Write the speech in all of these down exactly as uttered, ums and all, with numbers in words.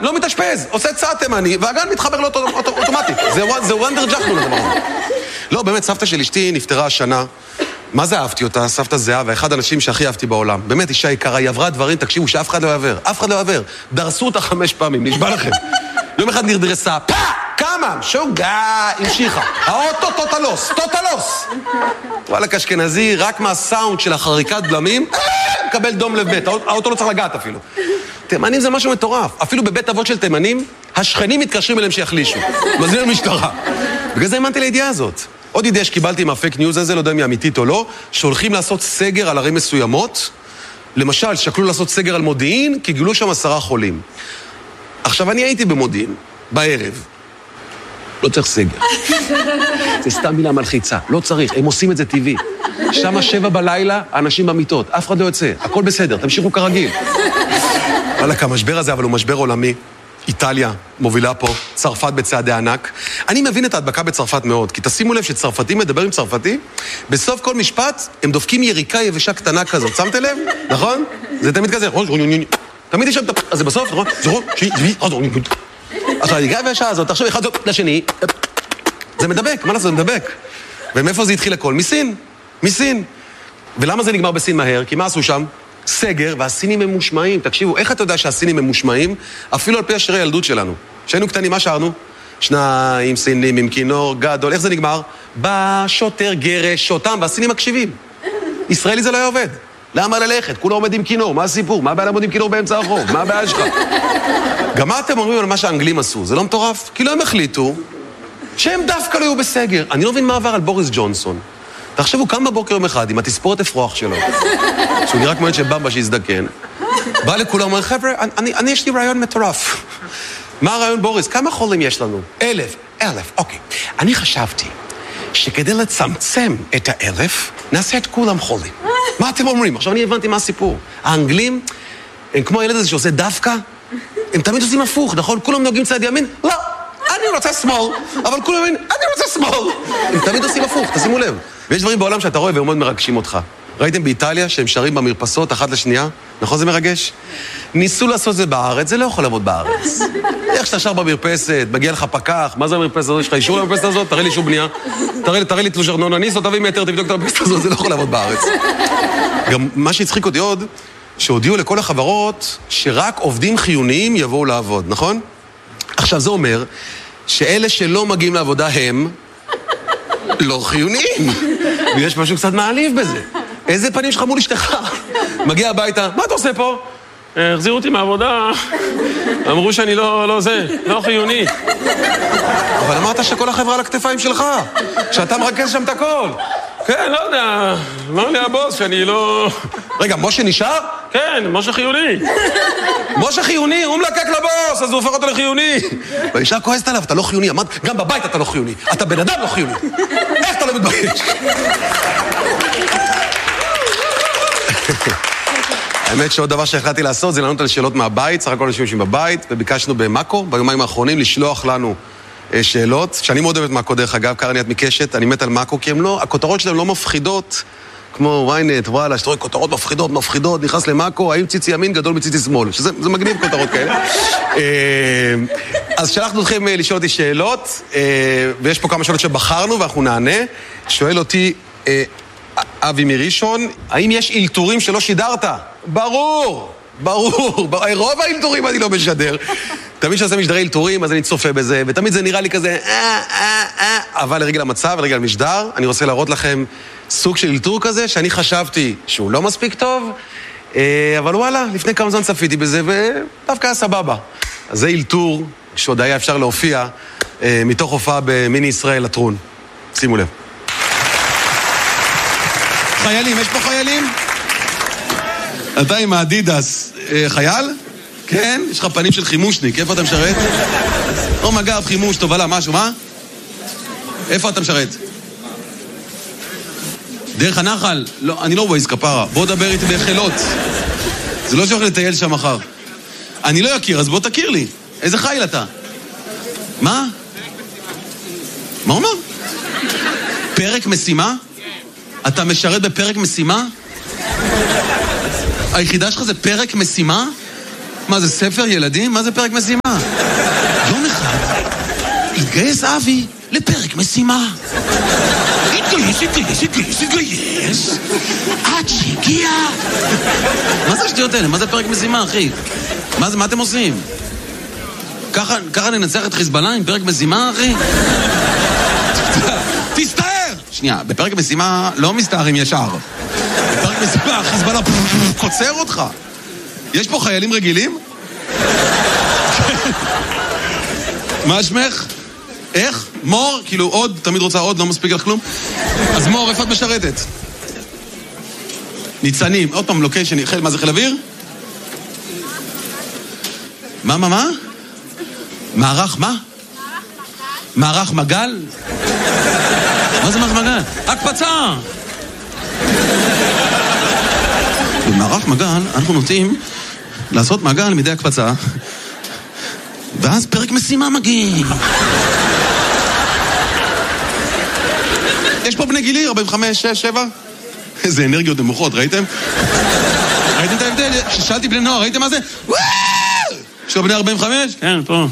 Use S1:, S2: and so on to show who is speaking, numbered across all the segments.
S1: לא מתאשפז, עושה צעד תימני, והגן מתחבר לו אוטומטית. זה וונדר ג'חנון הדבר הזה. לא, באמת, סבתא של אשתי נפטרה השנה. מה זה אהבתי אותה? סבתא זהבה, אחד האנשים שהכי אהבתי בעולם. באמת, אישה יקרה, היא עברה דברים, תקשיבו, שאף אחד לא יעבר. אף אחד לא יעבר. דרסו אותה חמש פעמים, נשבע לכם. יום אחד נרדרסה, פא! כמה? שוגע, המשיכה. האוטו טוטלוס, טוטלוס. וואלה, אשכנזי, רק מהסאונד של החריקת בלמים, מקבל דום לב בית. האוטו לא צריך לגעת אפילו. תימנים זה משהו מטורף. אפילו בבית אבות של תימנים, השכנים מתקשרים אליהם שיחלישו. מזמין משטרה. בגלל זה האמנתי לידיעה הזאת. עוד ידיעה שקיבלתי מהפייק ניוז הזה, לא יודע אם היא אמיתית או לא, שהולכים לעשות סגר על ערים מסוימות. למשל, שקלו לעשות סגר על מודיעין, כי גילו שם עשרה חולים. עכשיו, אני הייתי במודיעין, בערב. לא צריך סגר. זה סתם מילה מלחיצה. לא צריך, הם עושים את זה טבעי. שמה שבע בלילה, האנשים במיטות. אף אחד לא יוצא. הכל בסדר, תמשיכו כרגיל. וואלה, המשבר הזה, אבל הוא משבר עולמי. איטליה מובילה פה, צרפת בצעדי ענק. אני מבין את ההדבקה בצרפת מאוד, כי תשימו לב שצרפתי מדבר עם צרפתי, בסוף כל משפט הם דופקים יריקה יבשה קטנה כזאת. שמת לב? נכון? זה תמיד כזה. תמיד יש שם, אז זה בסוף, נכון? עכשיו, היריקה יבשה הזאת, תחשוב אחד לשני, זה מדבק, מה לעשות? זה מדבק. ומאיפה זה התחיל הכל? מסין. מסין. ולמה זה נגמר בסין מהר? כי מה עשו שם? סגר, והסינים הם מושמעים. תקשיבו, איך אתה יודע שהסינים הם מושמעים? אפילו על פי השירי הילדות שלנו. כשהיינו קטנים, מה שרנו? שניים סינים עם כינור גדול. איך זה נגמר? בא שוטר גרש שותם, והסינים מקשיבים. ישראלי זה לא היה עובד. למה ללכת? כולה עומד עם כינור. מה הסיפור? מה הבעיה לעמוד עם כינור באמצע הרחוב? מה הבעיה שלך? גם מה אתם אומרים על מה שהאנגלים עשו? זה לא מטורף? כי לא הם החליטו שהם דווקא לא היו בסגר. אני לא מבין מה עבר על בוריס ג'ונסון. תחשבו, קם בבוקר יום אחד עם התספורת אפרוח שלו, שהוא נראה כמו של במבה שהזדקן, בא לכולם, אומר, חבר'ה, אני, אני יש לי רעיון מטורף. מה הרעיון, בוריס? כמה חולים יש לנו? אלף. אלף, אוקיי. אני חשבתי שכדי לצמצם את האלף, נעשה את כולם חולים. מה אתם אומרים? עכשיו אני הבנתי מה הסיפור. האנגלים, הם כמו הילד הזה שעושה דווקא, הם תמיד עושים הפוך, נכון? כולם נוגעים צד ימין? לא, אני רוצה שמאל, אבל כולם אומרים, אני רוצה שמאל. הם תמיד עושים הפוך, תשימו לב. ויש דברים בעולם שאתה רואה והם מאוד מרגשים אותך. ראיתם באיטליה שהם שרים במרפסות אחת לשנייה? נכון זה מרגש? ניסו לעשות זה בארץ, זה לא יכול לעבוד בארץ. איך שאתה שר במרפסת, מגיע לך פקח, מה זה המרפסת הזאת? יש לך אישור למרפסת הזאת? תראה לי אישור בנייה. תראה, תראה לי תלוש ארנונה, ניסו, תביא מטר, תבדוק את המרפסת הזאת, זה לא יכול לעבוד בארץ. גם מה שהצחיק אותי עוד, שהודיעו לכל החברות שרק עובדים חיוניים יבואו לעבוד, נכון? עכשיו זה אומר שאלה שלא מגיעים לעבודה הם לא חיוניים. ויש משהו קצת מעליב בזה. איזה פנים שלך מול אשתך? מגיע הביתה, מה אתה עושה פה? החזירו אותי מהעבודה, אמרו שאני לא, לא זה, לא חיוני. אבל אמרת שכל החברה על הכתפיים שלך, שאתה מרכז שם את הכל. כן, לא יודע, אמר לי הבוס שאני לא... רגע, משה נשאר? כן, משה חיוני. משה חיוני, הוא מלקק לבוס, אז הוא הופך אותו לחיוני. והאישה כועסת עליו, אתה לא חיוני, אמרת, גם בבית אתה לא חיוני. אתה בן אדם לא חיוני. איך אתה לא מתבייש? האמת שעוד דבר שהחלטתי לעשות זה לענות על שאלות מהבית, סך הכל אנשים יושבים בבית, וביקשנו במאקו, ביומיים האחרונים, לשלוח לנו שאלות, שאני מאוד אוהבת מאקו דרך אגב, קרניית מקשת, אני מת על מאקו, כי הם לא, הכותרות שלהם לא מפחידות, כמו וויינט, וואלה, שאתה רואה כותרות מפחידות, מפחידות, נכנס למאקו, האם ציצי ימין גדול מציצי שמאל, שזה זה מגניב כותרות כאלה. אז שלחנו אתכם לשאול אותי שאלות, ויש פה כמה שאלות שבחרנו ואנחנו נענה. שואל אותי אבי מראשון, האם יש אילתורים שלא שידרת? ברור, ברור, רוב האילתורים אני לא משדר. תמיד שעושה משדרי אילתורים, אז אני צופה בזה, ותמיד זה נראה לי כזה, אה, אה, אה, אבל לרגל המצב, לרגל המשדר, אני רוצה להראות לכם סוג של אילתור כזה, שאני חשבתי שהוא לא מספיק טוב, אבל וואלה, לפני כמה זמן צפיתי בזה, ודווקא היה סבבה. אז זה אילתור שעוד היה אפשר להופיע, מתוך הופעה במיני ישראל לטרון. שימו לב. חיילים, יש פה חיילים? אתה עם האדידס, חייל? כן? יש לך פנים של חימושניק, איפה אתה משרת? או מג"ב, חימוש, תובלה, משהו, מה? איפה אתה משרת? דרך הנחל? לא, אני לא רואה כפרה, בוא דבר איתי בחילות. זה לא שהולך לטייל שם מחר. אני לא אכיר, אז בוא תכיר לי. איזה חיל אתה? מה? מה אומר? פרק משימה? אתה משרת בפרק משימה? היחידה שלך זה פרק משימה? מה זה, ספר ילדים? מה זה פרק משימה? יום אחד התגייס אבי לפרק משימה. התגייס, התגייס, התגייס, התגייס עד שהגיע. מה זה השטויות האלה? מה זה פרק משימה, אחי? מה זה, מה אתם עושים? ככה, ככה ננצח את חיזבאללה עם פרק משימה, אחי? תסתער! שנייה, בפרק משימה לא מסתערים ישר. בפרק משימה, חיזבאללה קוצר אותך. יש פה חיילים רגילים? מה שמך? איך? מור? כאילו עוד? תמיד רוצה עוד? לא מספיק לך כלום? אז מור, איפה את משרתת? ניצנים. עוד פעם, לוקיישן. מה זה, חיל אוויר? מה, מה, מה? מערך מה? מערך מגל? מה זה מערך מגל? הקפצה! במערך מגל אנחנו נוטים לעשות מגל מדי הקפצה, ואז פרק משימה מגיע. יש פה בני גילי, ארבעים וחמש, שש, שבע? איזה אנרגיות נמוכות, ראיתם? ראיתם את ההבדל? ששאלתי בני נוער, ראיתם מה זה? יש פה בני ארבעים וחמש? כן, פה.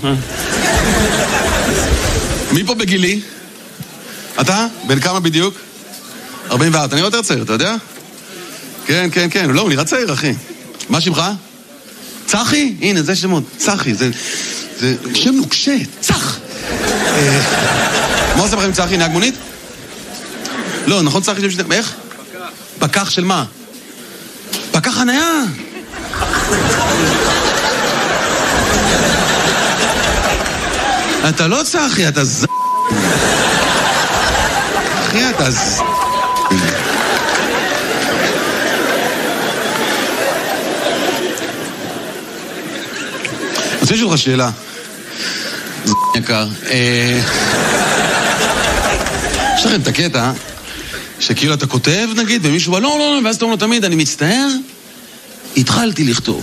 S1: מי פה בגילי? אתה? בן כמה בדיוק? ארבעים וארבע, אתה נראה יותר צעיר, אתה יודע? כן, כן, כן, לא, הוא נראה צעיר, אחי. מה שמך? צחי? הנה, זה שמות, צחי, זה... זה שם נוקשה, צח! מה עושה בכם צחי? נהג מונית? לא, נכון צחי שם שני... איך? פקח. פקח של מה? פקח חניה! אתה לא צחי, אתה ז... אחי, אתה ז... אז יש לך שאלה. זה יקר. יש לכם את הקטע שכאילו אתה כותב, נגיד, ומישהו בא, לא, לא, ואז אתה אומר לו תמיד, אני מצטער, התחלתי לכתוב.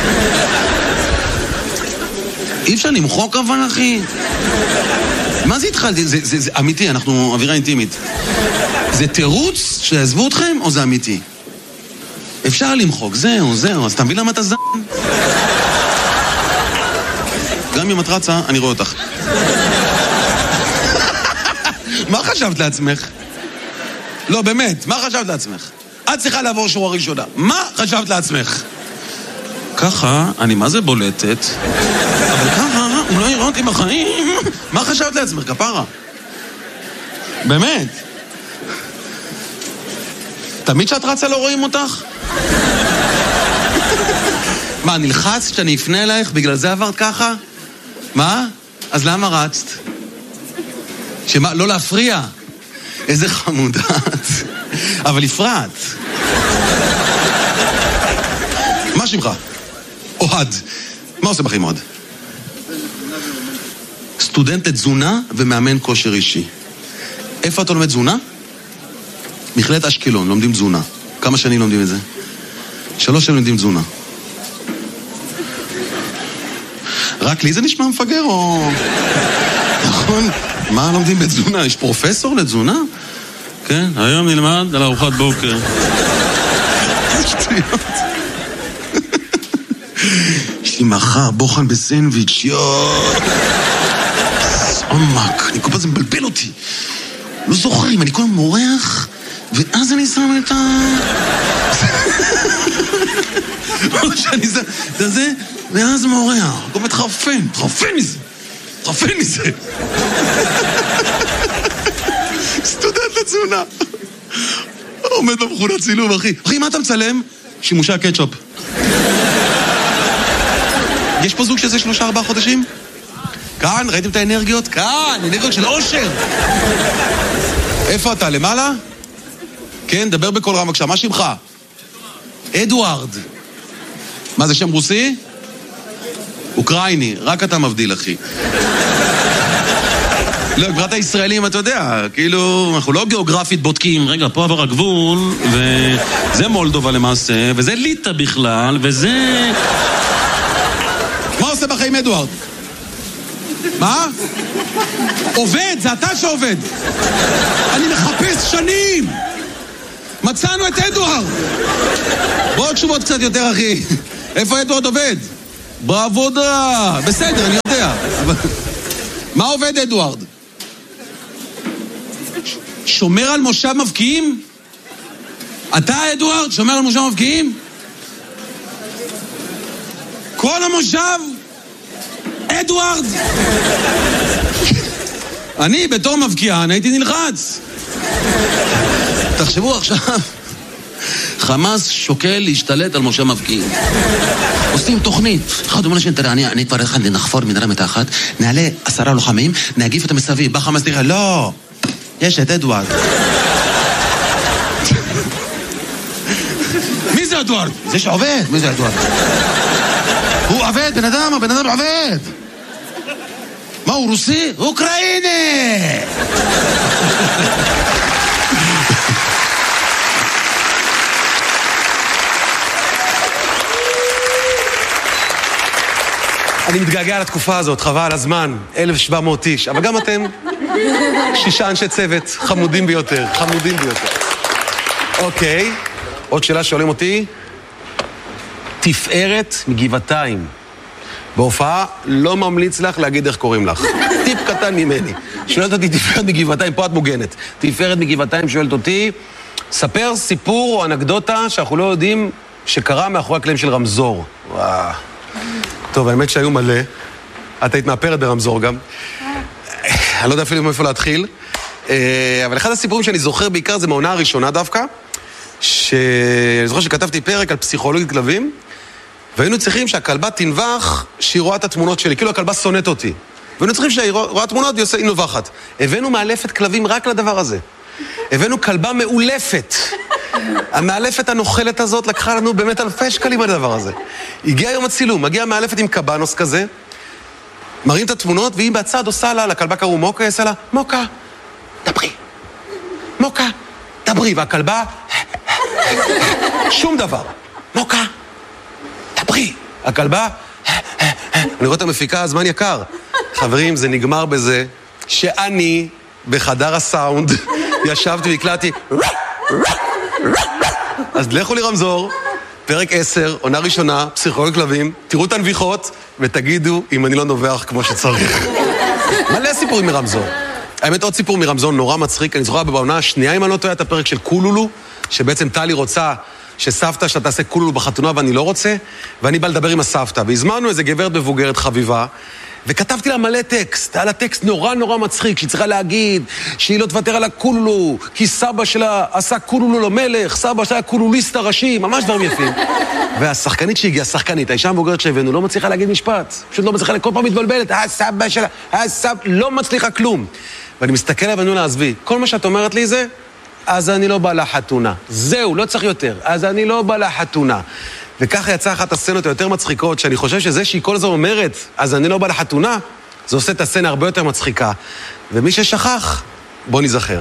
S1: אי אפשר למחוק אבל, אחי. מה זה התחלתי? זה, זה, זה אמיתי, אנחנו אווירה אינטימית. זה תירוץ שיעזבו אתכם, או זה אמיתי? אפשר למחוק, זהו, זהו, אז אתה מבין למה אתה זן? גם אם את רצה, אני רואה אותך. מה חשבת לעצמך? לא, באמת, מה חשבת לעצמך? את צריכה לעבור שורה ראשונה. מה חשבת לעצמך? ככה, אני מה זה בולטת, אבל ככה, הוא לא יראה אותי בחיים. מה חשבת לעצמך, כפרה? באמת? תמיד שאת רצה לא רואים אותך? מה, נלחצת שאני אפנה אלייך? בגלל זה עברת ככה? מה? אז למה רצת? שמה, לא להפריע? איזה חמודת. אבל הפרעת. מה שמך? אוהד. מה עושה בחיים אוהד? סטודנט לתזונה ומאמן כושר אישי. איפה אתה לומד תזונה? מכללת אשקלון, לומדים תזונה. כמה שנים לומדים את זה? שלוש שנים לומדים תזונה. רק לי זה נשמע מפגר או... נכון? מה לומדים בתזונה? יש פרופסור לתזונה? כן, היום נלמד על ארוחת בוקר. שטויות. יש לי מחר בוחן בסנדוויץ', יואו. עומק, אני כל פעם זה מבלבל אותי. לא זוכרים, אני כל פעם מורח, ואז אני שם את ה... שאני שם את זה, ואז מורח. כל פעם תחרפן, תחרפן מזה. תחרפן מזה. סטודנט לתזונה. עומד במכונת צילום, אחי. אחי, מה אתה מצלם? שימושי הקטשופ. יש פה זוג שזה שלושה ארבעה חודשים? כאן, ראיתם את האנרגיות? כאן, אנרגיות של אושר. איפה אתה? למעלה? כן, דבר בכל רם בבקשה. מה שמך? אדוארד. מה זה שם רוסי? אוקראיני. רק אתה מבדיל, אחי. לא, גברת הישראלים, אתה יודע, כאילו, אנחנו לא גיאוגרפית בודקים, רגע, פה עבר הגבול, וזה מולדובה למעשה, וזה ליטה בכלל, וזה... מה עושה בחיים אדוארד? מה? עובד, זה אתה שעובד. אני מחפש שנים. מצאנו את אדוארד. בואו תשובות קצת יותר, אחי. איפה אדוארד עובד?
S2: בעבודה. בסדר, אני יודע. מה עובד, אדוארד? שומר על מושב מבקיעים? אתה, אדוארד, שומר על מושב מבקיעים? כל המושב? אדוארד! אני בתור מבקיען הייתי נלחץ. תחשבו עכשיו, חמאס שוקל להשתלט על מושב מבקיעים. עושים תוכנית. אחד אומר לשני, תראה, אני, אני כבר אחד נחפור מנהרה מתחת, נעלה עשרה לוחמים, נגיף אותם מסביב, בא חמאס תראה, לא, יש את אדוארד. מי זה אדוארד? זה שעובד. מי זה אדוארד? הוא עובד, בן אדם, הבן אדם עובד. מה, הוא רוסי? הוא אוקראיני!
S1: אני מתגעגע לתקופה הזאת, חבל על הזמן, אלף ושבע מאות איש, אבל גם אתם שישה אנשי צוות, חמודים ביותר, חמודים ביותר. אוקיי, עוד שאלה שואלים אותי, תפארת מגבעתיים. בהופעה לא ממליץ לך להגיד איך קוראים לך. טיפ קטן ממני. שואלת אותי תפארת מגבעתיים, פה את מוגנת. תפארת מגבעתיים שואלת אותי, ספר סיפור או אנקדוטה שאנחנו לא יודעים שקרה מאחורי הקלעים של רמזור. וואו. טוב, האמת שהיו מלא. את היית מאפרת ברמזור גם. אני לא יודע אפילו מאיפה להתחיל. אבל אחד הסיפורים שאני זוכר בעיקר זה מהעונה הראשונה דווקא, שאני זוכר שכתבתי פרק על פסיכולוגית כלבים, והיינו צריכים שהכלבה תנבח שהיא רואה את התמונות שלי, כאילו הכלבה שונאת אותי. והיינו צריכים שהיא רואה תמונות והיא נובחת. הבאנו מאלפת כלבים רק לדבר הזה. הבאנו כלבה מאולפת. המאלפת הנוחלת הזאת לקחה לנו באמת אלפי שקלים על הדבר הזה. הגיע יום הצילום, מגיע מאלפת עם קבנוס כזה, מראים את התמונות, והיא בצד עושה לה, לכלבה קראו מוקה, עושה לה, מוקה, דברי. מוקה, דברי. והכלבה, שום דבר. מוקה, דברי. הכלבה, אני רואה את המפיקה, הזמן יקר. חברים, זה נגמר בזה שאני בחדר הסאונד ישבתי והקלטתי אז לכו לי רמזור, פרק עשר, עונה ראשונה, פסיכולוגית כלבים, תראו את הנביחות ותגידו אם אני לא נובח כמו שצריך. מלא סיפורים מרמזור. האמת עוד סיפור מרמזור נורא מצחיק, אני זוכר בעונה השנייה אם אני לא טועה את הפרק של קולולו, שבעצם טלי רוצה שסבתא שאתה תעשה קולולו בחתונה ואני לא רוצה, ואני בא לדבר עם הסבתא, והזמנו איזה גברת מבוגרת חביבה, וכתבתי לה מלא טקסט, היה לה טקסט נורא נורא מצחיק, שהיא צריכה להגיד שהיא לא תוותר על הקולולו, כי סבא שלה עשה קולולו למלך, סבא שלה היה קולוליסט הראשי, ממש דברים יפים. והשחקנית שהגיעה, השחקנית, האישה המבוגרת שהבאנו, לא מצליחה להגיד משפט, פשוט לא מצליחה, כל פעם מתבלבלת, הסבא שלה, הסבא, לא מצליחה כלום. ואני מסתכל עליו ואני אומר לה, עזבי, כל מה שאת אומרת לי זה, אז אני לא בא לחתונה. זהו, לא צריך יותר. אז אני לא בא לחתונה. וככה יצאה אחת הסצנות היותר מצחיקות, שאני חושב שזה שהיא כל הזו אומרת, אז אני לא בא לחתונה, זה עושה את הסצנה הרבה יותר מצחיקה. ומי ששכח, בוא נזכר.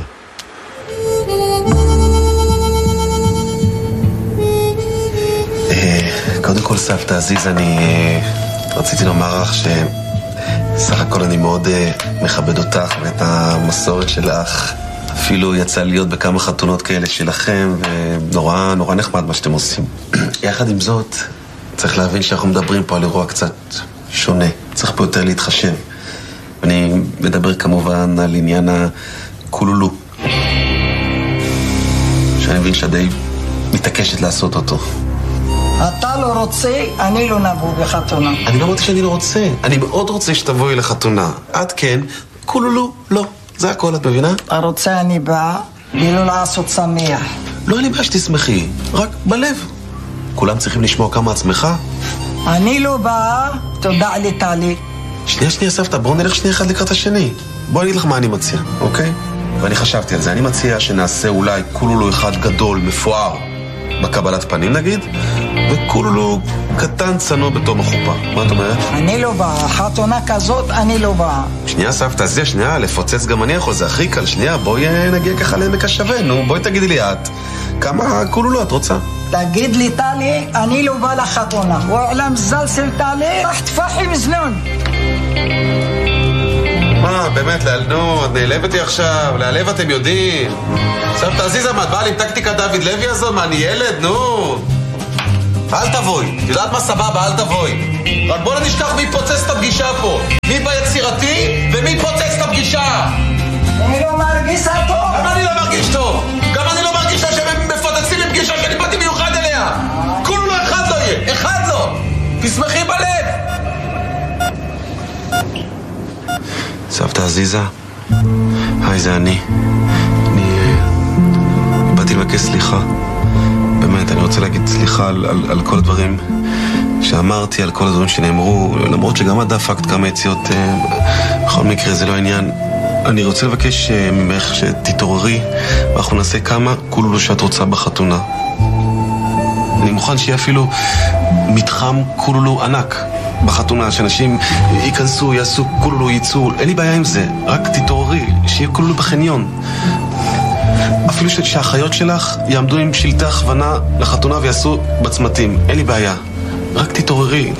S1: קודם כל סבתא עזיז, אני רציתי לומר לך שסך הכל אני מאוד מכבד אותך ואת המסורת שלך. אפילו יצא להיות בכמה חתונות כאלה שלכם, ונורא נורא נחמד מה שאתם עושים. יחד עם זאת, צריך להבין שאנחנו מדברים פה על אירוע קצת שונה. צריך פה יותר להתחשב. אני מדבר כמובן על עניין הקולולו, שאני מבין שדי מתעקשת לעשות אותו.
S3: אתה לא רוצה, אני לא נבוא בחתונה.
S1: אני לא אמרתי שאני לא רוצה. אני מאוד רוצה שתבואי לחתונה. את כן, קולולו לא. זה הכל, את מבינה?
S3: הרוצה אני באה, ולא לעשות שמח.
S1: לא, אני באה שתשמחי, רק בלב. כולם צריכים לשמוע כמה עצמך.
S3: אני לא באה, תודה לי טלי.
S1: שנייה, שנייה, סבתא, בואו נלך שנייה אחד לקראת השני. בואו אני אגיד לך מה אני מציע, אוקיי? ואני חשבתי על זה, אני מציע שנעשה אולי קולולו אחד גדול, מפואר, בקבלת פנים נגיד, וקולולו קטן צנוע בתום החופה. מה את אומרת?
S3: אני לא באה, חתונה כזאת אני לא באה.
S1: שנייה סבתא, זה שנייה, לפוצץ גם אני יכול, זה הכי קל. שנייה, בואי נגיע ככה לעמק השווה, נו, בואי תגידי לי את, כמה קולולו את רוצה?
S3: תגיד לי טלי, אני לא באה לחתונה. ועולם זלסל טלי, רח תפחי מזנון.
S1: מה, באמת, נו, את נעלב אותי עכשיו, להעלב אתם יודעים. סבתא עזיזה, מה, את באה לי עם טקטיקה דוד לוי הזו? מה, אני ילד? נו. אל תבואי. את יודעת מה סבבה? אל תבואי. רק בוא נשכח מי פוצץ את הפגישה פה. מי ביצירתי ומי פוצץ את הפגישה.
S3: אני לא מרגיש טוב.
S1: גם אני לא מרגיש טוב. גם אני לא מרגיש טוב שהם מפוצצים בפגישה שאני באתי מיוחד אליה. כולו לא אחד לא יהיה. אחד לא. תשמחי בלב. סבתא עזיזה, היי, זה אני. אני באתי לבקש סליחה. באמת, אני רוצה להגיד סליחה על, על, על כל הדברים שאמרתי, על כל הדברים שנאמרו, למרות שגם את דפקת כמה יציאות. בכל מקרה, זה לא העניין. אני רוצה לבקש ממך שתתעוררי, ואנחנו נעשה כמה כולו שאת רוצה בחתונה. אני מוכן שיהיה אפילו מתחם כולו ענק בחתונה, שאנשים ייכנסו, יעשו כולו, ייצאו, אין לי בעיה עם זה, רק תתעוררי, שיהיה כולו בחניון. אפילו שהאחיות שלך יעמדו עם שלטי הכוונה לחתונה ויעשו בצמתים, אין לי בעיה, רק תתעוררי.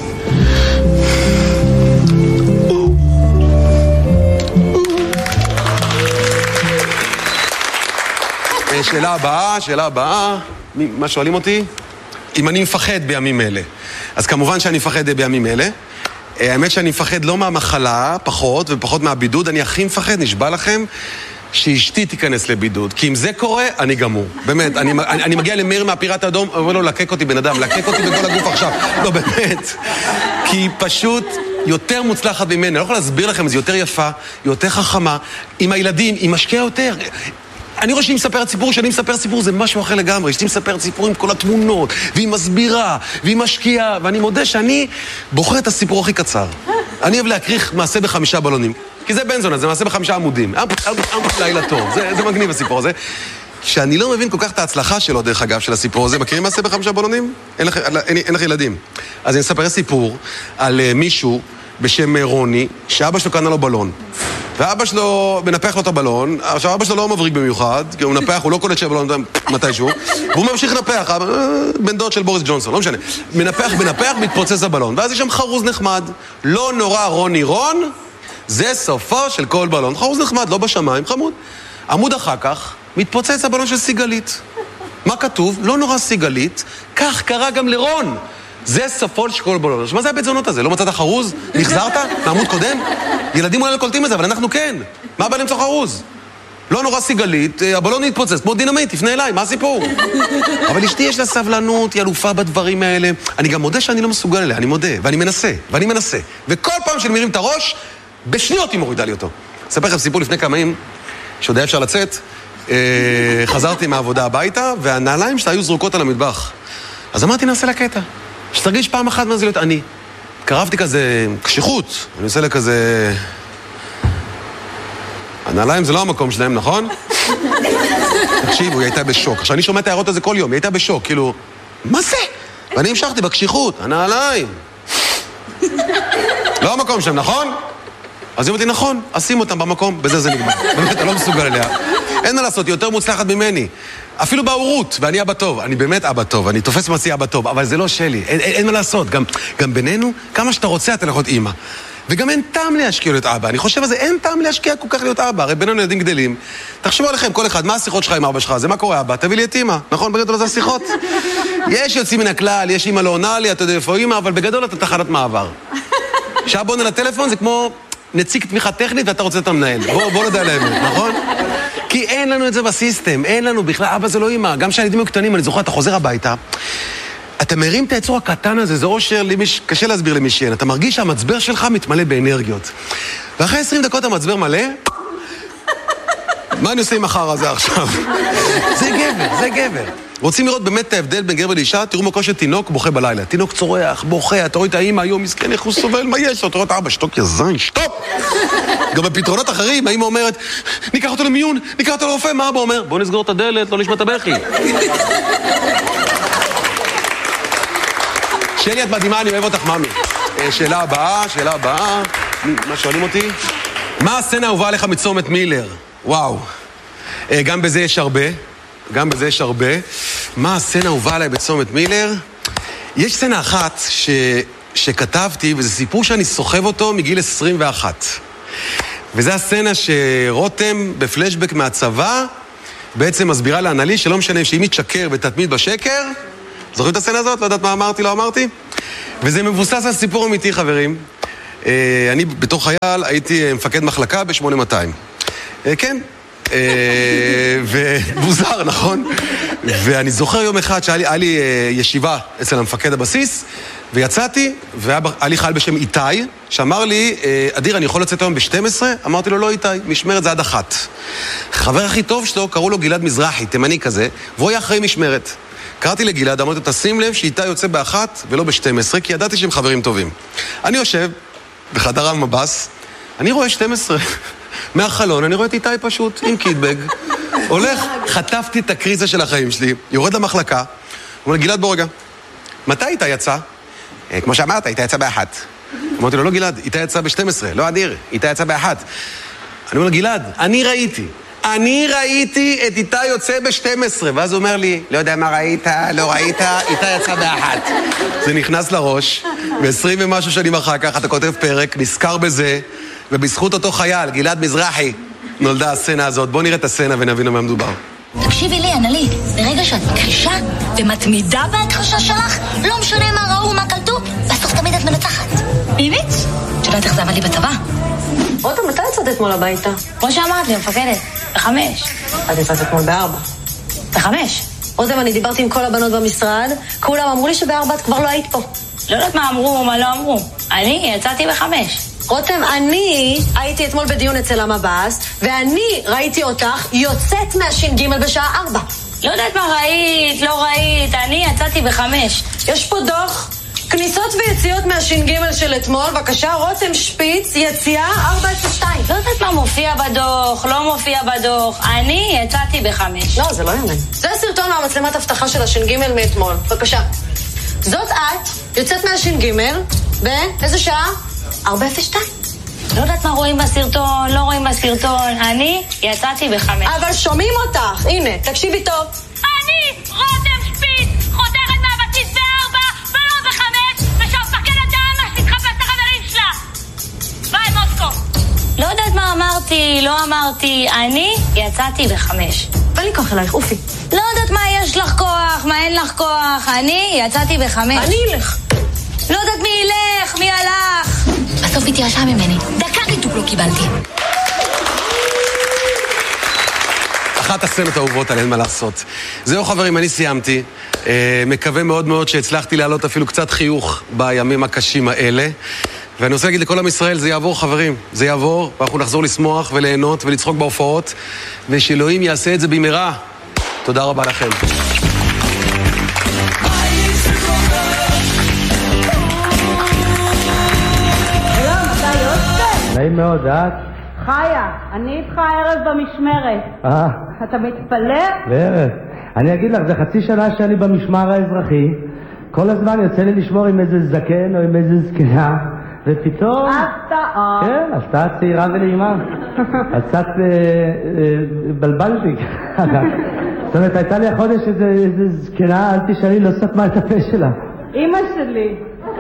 S1: שאלה הבאה, שאלה הבאה, מה שואלים אותי? אם אני מפחד בימים אלה. אז כמובן שאני מפחד בימים אלה. האמת שאני מפחד לא מהמחלה, פחות, ופחות מהבידוד. אני הכי מפחד, נשבע לכם, שאשתי תיכנס לבידוד. כי אם זה קורה, אני גמור. באמת, אני, אני, אני מגיע למאיר מהפיראט האדום, אומר לו, לקק אותי בן אדם, לקק אותי בכל הגוף עכשיו. לא, באמת. כי היא פשוט יותר מוצלחת ממני. אני לא יכול להסביר לכם, זה יותר יפה, יותר חכמה. עם הילדים, היא משקיעה יותר. אני רואה שהיא מספרת סיפור, שאני מספר סיפור, זה משהו אחר לגמרי. שהיא מספרת סיפור עם כל התמונות, והיא מסבירה, והיא משקיעה, ואני מודה שאני בוחר את הסיפור הכי קצר. אני אוהב להקריך מעשה בחמישה בלונים, כי זה בן זונה, זה מעשה בחמישה עמודים. לילה טוב, זה, זה מגניב הסיפור הזה. שאני לא מבין כל כך את ההצלחה שלו, דרך אגב, של הסיפור הזה. מכירים מעשה בחמישה בלונים? אין לך, אין, אין לך ילדים. אז אני אספר סיפור על uh, מישהו בשם רוני, שאבא שלו קנה לו בלון. ואבא שלו מנפח לו את הבלון. עכשיו, אבא שלו לא מבריק במיוחד, כי הוא מנפח, הוא לא קולט שהבלון מתישהו, והוא ממשיך לנפח, בן דוד של בוריס ג'ונסון, לא משנה. מנפח, מנפח, מתפוצץ הבלון, ואז יש שם חרוז נחמד. לא נורא רוני רון, זה סופו של כל בלון. חרוז נחמד, לא בשמיים, חמוד. עמוד אחר כך, מתפוצץ הבלון של סיגלית. מה כתוב? לא נורא סיגלית, כך קרה גם לרון. זה סופו של כל בלון. מה זה הבית זונות הזה? לא מצאת חרוז? נחזרת? מעמוד קודם? ילדים אולי לא קולטים את זה, אבל אנחנו כן. מה בא למצוא חרוז? לא נורא סיגלית, הבלון מתפוצץ, כמו דינמיט, תפנה אליי, מה הסיפור? אבל אשתי יש לה סבלנות, היא אלופה בדברים האלה. אני גם מודה שאני לא מסוגל אליה, אני מודה, ואני מנסה, ואני מנסה. וכל פעם שאני מרים את הראש, בשניות היא מורידה לי אותו. אספר לכם סיפור לפני כמה ימים, שעוד היה אפשר לצאת, חזרתי מהעבודה הביתה, והנעליים שלה היו זרוקות על המטבח. אז אמרתי, נעשה לה קטע. שתרגיש פעם אחת מה זה להיות אני. קרבתי כזה קשיחות, אני עושה לה כזה... הנעליים זה לא המקום שלהם, נכון? תקשיבו, היא הייתה בשוק. עכשיו אני שומע את הערות הזה כל יום, היא הייתה בשוק, כאילו, מה זה? ואני המשכתי בקשיחות, הנעליים. לא המקום שלהם, נכון? אז היא אומרת לי, נכון, אשים אותם במקום, בזה זה נגמר. באמת, אני לא מסוגל אליה. אין מה לעשות, היא יותר מוצלחת ממני. אפילו בהורות, ואני אבא טוב. אני באמת אבא טוב, אני תופס מעשי אבא טוב, אבל זה לא שלי, אין, אין, אין מה לעשות. גם, גם בינינו, כמה שאתה רוצה, אתה יכול להיות אימא. וגם אין טעם להשקיע להיות אבא. אני חושב על זה, אין טעם להשקיע כל כך להיות אבא. הרי בינינו ילדים גדלים. תחשבו עליכם, כל אחד, מה השיחות שלך עם אבא שלך? זה מה קורה, אבא? תביא לי את אימא. נכון? בגדול זה השיחות. יש יוצאים מן הכלל, יש אימא לא עונה לי, אתה יודע איפה אימא, אבל בגדול אתה תחנת מעבר. שהבון על הטלפון זה כמו נציג תמיכה טכנית ואתה רוצה את המנהל. בוא, בוא נדע להם, נכון? כי אין לנו את זה בסיסטם, אין לנו בכלל, אבא זה לא אימא. גם כשהילדים היו קטנים, אני זוכר, אתה חוזר הביתה, אתה מרים את היצור הקטן הזה, זה אושר, למש... קשה להסביר למי שאין. אתה מרגיש שהמצבר שלך מתמלא באנרגיות. ואחרי עשרים דקות המצבר מלא, מה אני עושה עם החר הזה עכשיו? זה גבר, זה גבר. רוצים לראות באמת את ההבדל בין גבר לאישה? תראו מקום של תינוק בוכה בלילה. תינוק צורח, בוכה, אתה רואה את האמא היום, מסכן, איך הוא סובל, מה יש לו? אתה רואה את האבא, שתוק יזין, שטופ! גם בפתרונות אחרים, האמא אומרת, ניקח אותו למיון, ניקח אותו לרופא, מה אבא אומר? בוא נסגור את הדלת, לא נשמע את הבכי. שלי, את מדהימה, אני אוהב אותך, ממי. שאלה הבאה, שאלה הבאה. מה שואלים אותי? מה הסצנה האהובה עליך מצומת מילר? וואו. גם בזה יש הרבה. גם בזה יש הרבה. מה הסצנה האהובה עליי בצומת מילר? יש סצנה אחת ש... שכתבתי, וזה סיפור שאני סוחב אותו מגיל עשרים ואחת. וזה הסצנה שרותם בפלשבק מהצבא בעצם מסבירה לאנלי שלא משנה שאם היא תשקר ותתמיד בשקר, זוכרים את הסצנה הזאת? לא יודעת מה אמרתי, לא אמרתי? וזה מבוסס על סיפור אמיתי, חברים. אני בתור חייל הייתי מפקד מחלקה ב-שמונה מאתיים. כן. ומוזר, נכון? ואני זוכר יום אחד שהיה לי ישיבה אצל המפקד הבסיס, ויצאתי, והיה לי חייל בשם איתי, שאמר לי, אדיר, אני יכול לצאת היום ב-שתים עשרה? אמרתי לו, לא איתי, משמרת זה עד אחת. חבר הכי טוב שלו, קראו לו גלעד מזרחי, תימני כזה, והוא היה אחרי משמרת. קראתי לגלעד, אמרתי, תשים לב שאיתי יוצא באחת ולא ב-שתים עשרה, כי ידעתי שהם חברים טובים. אני יושב בחדר המבס, אני רואה שתים עשרה. מהחלון, אני רואה את איתי פשוט, עם קיטבג. הולך, חטפתי את הקריזה של החיים שלי, יורד למחלקה, הוא אומר, גלעד, בוא רגע, מתי איתי יצא? כמו שאמרת, איתי יצא באחת. אמרתי לו, לא גלעד, איתי יצא ב-שתים עשרה, לא אדיר, איתי יצא באחת. אני אומר לו, גלעד, אני ראיתי, אני ראיתי את איתי יוצא ב-שתים עשרה, ואז הוא אומר לי, לא יודע מה ראית, לא ראית, איתי יצא באחת. זה נכנס לראש, ב-עשרים ומשהו שנים אחר כך, אתה כותב פרק, נזכר בזה, ובזכות אותו חייל, גלעד מזרחי, נולדה הסצנה הזאת. בואו נראה את הסצנה ונבין על מה מדובר.
S4: תקשיבי לי, אנלי, ברגע שאת מכחישה ומתמידה בהכחשה שלך, לא משנה מה ראו ומה קלטו, בסוף תמיד את מנצחת. באמת? את יודעת איך זה עבד לי בצבא?
S5: רותם, מתי יצאת אתמול הביתה?
S4: כמו שאמרת לי, המפקדת, בחמש.
S5: את יצאת אתמול בארבע.
S4: בחמש?
S5: רותם, אני דיברתי עם כל הבנות במשרד, כולם אמרו לי שבארבע את כבר לא היית פה.
S4: לא יודעת מה אמרו ומה לא אמרו. אני יצאתי בחמש.
S5: רותם, אני הייתי אתמול בדיון אצל המבס, ואני ראיתי אותך יוצאת מהש"ג בשעה ארבע.
S4: לא יודעת מה ראית, לא ראית, אני יצאתי בחמש.
S5: יש פה דוח, כניסות ויציאות מהש"ג של אתמול, בבקשה, רותם שפיץ, יציאה ארבע אפס שתיים.
S4: לא יודעת מה מופיע בדוח, לא מופיע בדוח, אני יצאתי בחמש.
S5: לא, זה לא יאמן. זה הסרטון מהמצלמת הבטחה של הש"ג מאתמול, בבקשה. זאת את, יוצאת מהש"ג, באיזה שעה? ארבע אפס שתיים.
S4: לא יודעת מה רואים בסרטון, לא רואים בסרטון. אני יצאתי בחמש.
S5: אבל שומעים אותך. הנה, תקשיבי טוב.
S4: אני, רותם שפיץ, חותרת מהבסיס בארבע ולא בחמש, ושהמפקדת דאמה שתתחפש את החברים שלה. ביי, מוסקו. לא יודעת מה אמרתי, לא אמרתי. אני יצאתי בחמש.
S5: בא לי כוח אלייך, אופי.
S4: לא יודעת מה יש לך כוח, מה אין לך כוח. אני יצאתי בחמש.
S5: אני אלך.
S4: לא יודעת מי ילך, מי הלך. בסוף התייאשה ממני. דקה ריתוק לא קיבלתי.
S1: אחת הסצנות האהובות, אין מה לעשות. זהו חברים, אני סיימתי. אה, מקווה מאוד מאוד שהצלחתי להעלות אפילו קצת חיוך בימים הקשים האלה. ואני רוצה להגיד לכל עם ישראל, זה יעבור חברים. זה יעבור, ואנחנו נחזור לשמוח וליהנות ולצחוק בהופעות. ושאלוהים יעשה את זה במהרה. תודה רבה לכם.
S6: נעים מאוד, את?
S7: חיה, אני איתך ערב במשמרת.
S6: אה.
S7: אתה מתפלא?
S6: בערב. אני אגיד לך, זה חצי שנה שאני במשמר האזרחי, כל הזמן יוצא לי לשמור עם איזה זקן או עם איזה זקנה, ופתאום...
S7: הפתעה.
S6: כן, הפתעה צעירה ונעימה. אז קצת בלבלתי. זאת אומרת, הייתה לי החודש איזה זקנה, אל תשאלי, לא סתמה את הפה שלה.
S7: אמא שלי.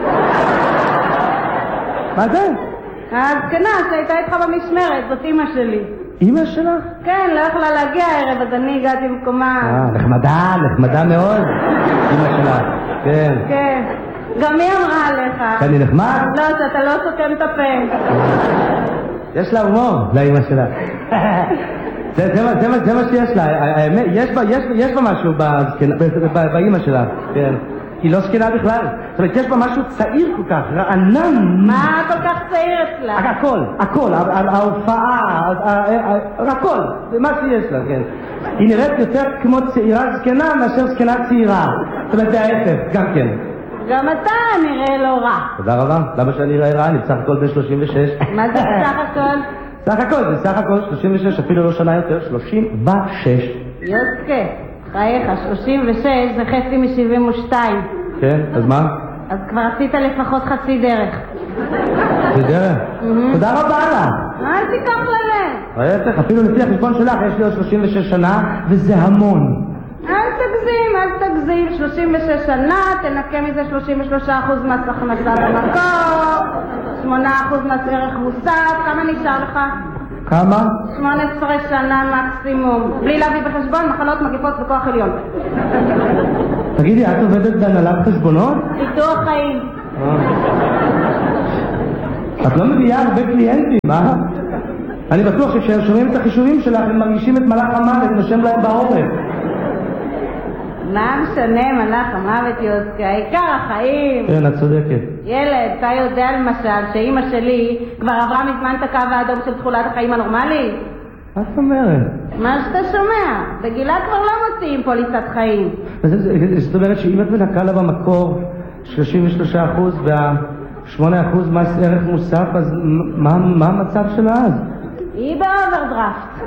S6: מה זה?
S7: הזקנה שהייתה איתך במשמרת, זאת אמא שלי.
S6: אמא שלך?
S7: כן, לא יכלה להגיע הערב, אז אני הגעתי במקומה.
S6: אה, נחמדה, נחמדה מאוד. אמא שלך, כן.
S7: כן. גם מי אמרה עליך?
S6: אני נחמד?
S7: לא, שאתה לא סותם את הפה.
S6: יש לה הומור, לאמא שלה. זה, זה, זה, זה מה שיש לה. האמת, יש בה, יש, יש בה משהו באמא שלה, כן. היא לא סקנה בכלל. זאת אומרת, יש בה משהו צעיר כל כך, רענן.
S7: מה כל כך צעיר אצלה?
S6: הכל, הכל, ההופעה, הכל, זה מה שיש לה, כן. היא נראית יותר כמו צעירה זקנה מאשר זקנה צעירה. זאת אומרת, זה ההפך, גם כן.
S7: גם אתה נראה לא רע.
S6: תודה רבה. למה שאני אראה רע? אני בסך הכל בן שלושים ושש.
S7: מה זה בסך הכל?
S6: סך הכל, זה סך הכל שלושים ושש, אפילו לא שנה יותר, שלושים ושש.
S7: יוסקה, חייך, שלושים ושש זה חצי מ-שבעים ושתיים.
S6: כן, אז מה?
S7: אז כבר עשית לפחות חצי דרך.
S6: חצי דרך? תודה רבה לה.
S7: אל תיקח ללב.
S6: ראיתך, אפילו לפי החשבון שלך יש לי עוד שלושים ושש שנה, וזה המון.
S7: אל תגזים, אל תגזים. שלושים ושש שנה, תנקה מזה שלושים ושלושה אחוז מס הכנסה במקור, שמונה אחוז מס ערך מוסף. כמה נשאר לך?
S6: כמה?
S7: שמונה עשרה שנה מקסימום. בלי להביא בחשבון מחלות מגיפות בכוח עליון.
S6: תגידי, את עובדת בהנהלת חשבונות?
S7: ביטוח חיים.
S6: את לא מביאה הרבה קליינטים, מה? אני בטוח שכשהם שומעים את החישובים שלך, הם מרגישים את מלאך המוות, נושם להם בעורף.
S7: מה משנה מלאך המוות יוסקה? העיקר החיים.
S6: כן, את צודקת.
S7: ילד, אתה יודע למשל שאימא שלי כבר עברה מזמן את הקו האדום של תחולת החיים הנורמלית?
S6: מה זאת אומרת?
S7: מה שאתה שומע, בגילה כבר לא מוציאים פוליסת חיים.
S6: זאת אומרת שאם את מנקה לה במקור שלושים ושלושה אחוז וה-שמונה אחוז מס ערך מוסף, אז מה, מה המצב שלה אז?
S7: היא באוברדרפט.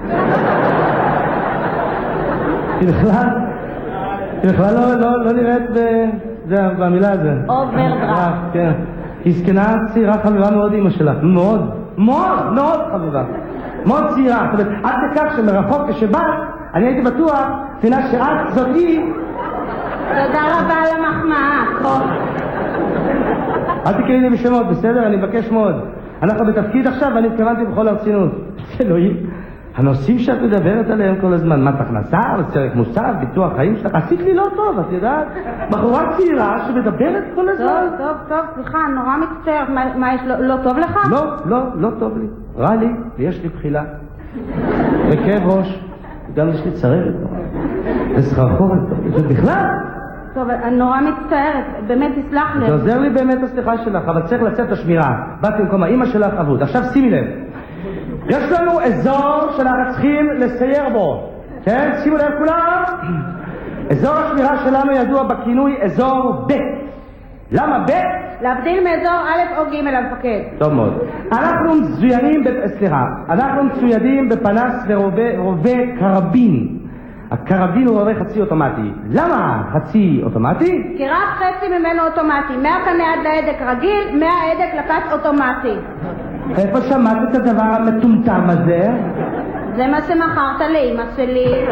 S6: היא בכלל, היא בכלל לא, לא, לא נראית ב... זה, במילה הזה.
S7: אוברדרפט.
S6: כן. היא זקנה צעירה חביבה מאוד אמא שלך. מאוד, מאוד, מאוד חביבה. מאוד צעירה. זאת אומרת, עד לכך שמרחוק כשבאת, אני הייתי בטוח, פינה שאת זאת היא.
S7: תודה רבה על המחמאה.
S6: אל תקראי לי בשמות, בסדר? אני מבקש מאוד. אנחנו בתפקיד עכשיו ואני התכוונתי בכל הרצינות. אלוהים, הנושאים שאת מדברת עליהם כל הזמן, מס הכנסה, ערך מוסף, ביטוח חיים שלך, עשית לי לא טוב, את יודעת? בחורה צעירה שמדברת כל הזמן.
S7: טוב, טוב, טוב, סליחה, נורא מצטערת. מה, מה יש, לא, לא טוב לך?
S6: לא, לא, לא טוב לי. רע לי, ויש לי בחילה. וכאב ראש, גם יש לי צררת. וסחרחורת, זה בכלל.
S7: טוב, אני נורא מצטערת, באמת תסלח לי.
S6: זה עוזר לי באמת הסליחה שלך, אבל צריך לצאת לשמירה. באתי במקום האמא שלך עבוד. עכשיו שימי לב. יש לנו אזור שאנחנו צריכים לסייר בו. כן? שימו לב כולם. אזור השמירה שלנו ידוע בכינוי אזור ב'. למה ב'?
S7: להבדיל מאזור א' או ג' המפקד.
S6: טוב מאוד. אנחנו מצוינים, סליחה, אנחנו מצוידים בפנס ורובה קרבין. הקרבין הוא רובה חצי אוטומטי. למה חצי אוטומטי?
S7: כי רק חצי ממנו אוטומטי. מהקנה עד להדק רגיל, מההדק לקץ אוטומטי.
S6: איפה שמעת את הדבר המטומטם הזה?
S7: זה מה שמכרת לאמא שלי.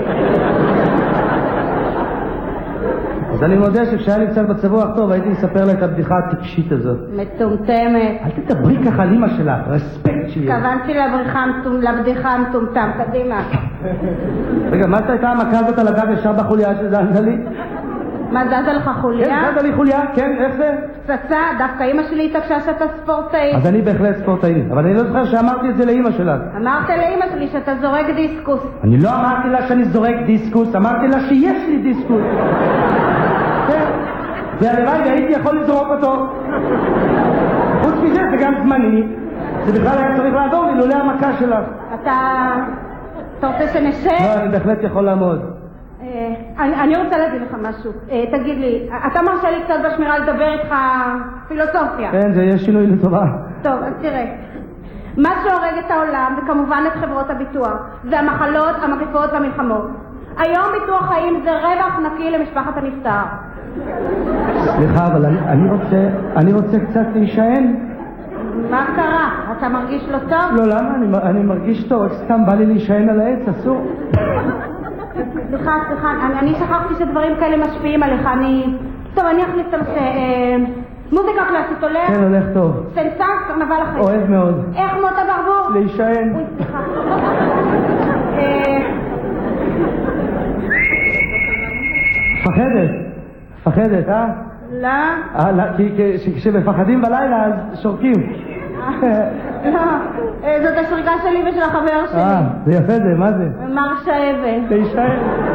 S6: אז אני מודה שכשהיה לי קצת בצבוח טוב הייתי מספר לה את הבדיחה הטיפשית הזאת.
S7: מטומטמת.
S6: אל תדברי ככה על אמא שלך, רספקט שלי.
S7: התכוונתי לבדיחה המטומטם, קדימה.
S6: רגע, מה הייתה המכה הזאת על הגב ישר בחוליה שזזת לי?
S7: מה, זזה לך חוליה?
S6: כן, זזה לי חוליה, כן, איך זה?
S7: פצצה, דווקא אמא שלי התעקשה שאתה ספורטאי.
S6: אז אני בהחלט ספורטאי, אבל אני לא זוכר שאמרתי את זה לאמא שלך.
S7: אמרת לאמא שלי שאתה זורק דיסקוס.
S6: אני לא אמרתי לה שאני זורק דיסקוס, אמרתי לה שיש לי דיסקוס. כן, והלוואי והייתי יכול לזרוק אותו. חוץ מזה זה גם זמני, זה בכלל היה צריך לעזור לי לולא המכה שלך.
S7: אתה... אתה רוצה שנשב?
S6: לא, אני בהחלט יכול לעמוד.
S7: אני רוצה להגיד לך משהו. תגיד לי, אתה מרשה לי קצת בשמירה לדבר איתך פילוסופיה?
S6: כן, זה יש שינוי לטובה.
S7: טוב, אז תראה. מה שהורג את העולם, וכמובן את חברות הביטוח, זה המחלות, המגפות והמלחמות. היום ביטוח חיים זה רווח נקי למשפחת הנפטר.
S6: סליחה, אבל אני, אני רוצה, אני רוצה קצת להישען.
S7: מה קרה? אתה מרגיש לא טוב?
S6: לא, למה? אני, אני מרגיש טוב, רק סתם בא לי להישען על העץ, אסור.
S7: סליחה, סליחה, אני, אני שכחתי שדברים כאלה משפיעים עליך, אני... טוב, אני אחליף את הנושא. אה, מוזיקה קלאסית הולך?
S6: כן, הולך טוב.
S7: סנסנס, קרנבל החיים.
S6: אוהב מאוד.
S7: איך מוטה ברבור?
S6: להישען.
S7: אוי, סליחה. אה...
S6: פחדת. פחדת, אה?
S7: לא.
S6: אה, לא, כי כשמפחדים בלילה אז שורקים.
S7: לא, זאת השריקה שלי ושל החבר שלי.
S6: אה, זה יפה זה, מה זה?
S7: מרשה אבן.
S6: להישען.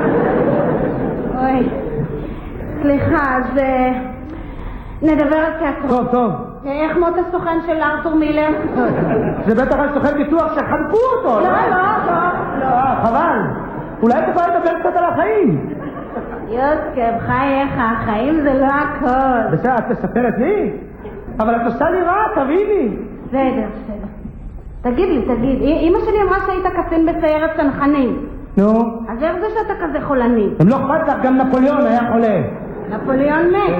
S7: אוי, סליחה, אז נדבר על תיאטרון.
S6: טוב, טוב.
S7: איך מות הסוכן של ארתור מילר?
S6: זה בטח הסוכן ביטוח שחנקו אותו.
S7: לא, לא, לא.
S6: אה, חבל. אולי תוכל לדבר קצת על החיים.
S7: יוסקב, חייך, החיים זה לא הכל.
S6: בסדר, את מספרת לי? אבל את עושה לי רע, תביני.
S7: בסדר, בסדר. תגיד לי, תגיד, אמא שלי אמרה שהיית קצין בסיירת צנחנים.
S6: נו?
S7: אז איך זה שאתה כזה חולני?
S6: אם לא אכפת לך, גם נפוליאון היה חולה.
S7: נפוליאון מת.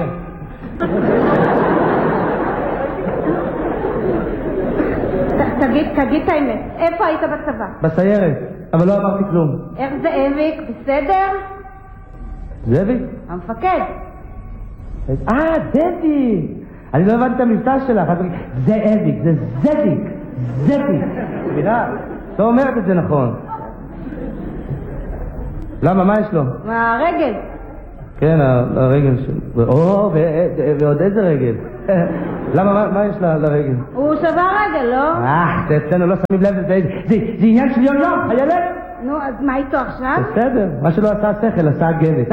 S7: תגיד, תגיד את האמת, איפה היית בצבא?
S6: בסיירת, אבל לא עברתי כלום.
S7: איך זאביק, בסדר?
S6: זאביק?
S7: המפקד.
S6: אה, זאביק! אני לא הבנתי את המבטא שלך, זה זאביק, זה זאביק, זאביק. סליחה, לא אומרת את זה נכון. למה, מה יש לו?
S7: מה, רגל?
S6: כן, הרגל של... או, ועוד איזה רגל? למה, מה יש לרגל?
S7: הוא שבר רגל, לא?
S6: אה, זה אצלנו לא שמים לב, זה עניין של יום יום, חיילת?
S7: נו, אז מה איתו עכשיו?
S6: בסדר, מה שלא עשה השכל, עשה הגבת.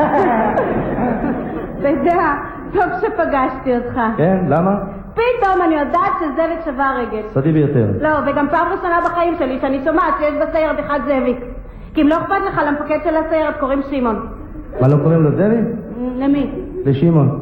S7: אתה יודע, טוב שפגשתי אותך.
S6: כן, למה?
S7: פתאום אני יודעת שזאביק שבר רגל.
S6: סודי ביותר.
S7: לא, וגם פעם ראשונה בחיים שלי שאני שומעת שיש בסיירת אחד זאביק. כי אם לא אכפת לך, למפקד של הסיירת קוראים שמעון.
S6: מה, לא קוראים לו זאביק?
S7: למי?
S6: לשמעון.